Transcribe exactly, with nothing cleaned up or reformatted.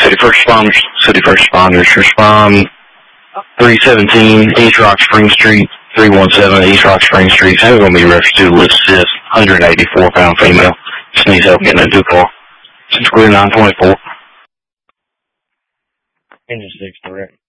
City First Responders, City First Responders, respond three seventeen East Rock Spring Street, three one seven East Rock Spring Street. Who's going to be referred to with assist, one hundred eighty-four pound female. Just needs help getting into a car. It's clear nine twenty-four. Engine six, direct.